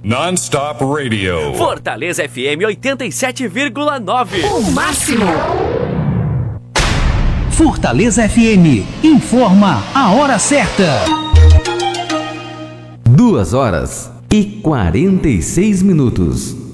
Non-stop radio. Fortaleza FM 87,9. O máximo. Fortaleza FM informa a hora certa. 2 horas e 46 minutos.